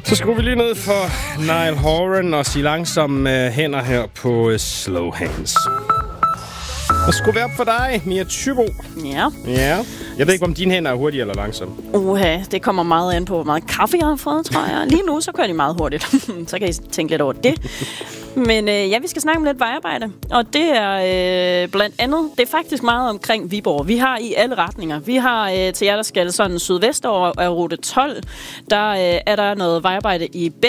Så skruer vi lige ned for Niall Horan og sige langsomme hænder her på Slow Hands. Og skruer vi op for dig, Mia Thybo. Ja. Jeg ved ikke, om dine hænder er hurtige eller langsomme. Det kommer meget an på, hvor meget kaffe jeg har fået, tror jeg. Lige nu, så kører de meget hurtigt. Så kan I tænke lidt over det. Men vi skal snakke om lidt vejarbejde. Og det er blandt andet, det er faktisk meget omkring Viborg. Vi har i alle retninger. Vi har til jer, der skal sådan sydvest over rute 12, der er der noget vejarbejde i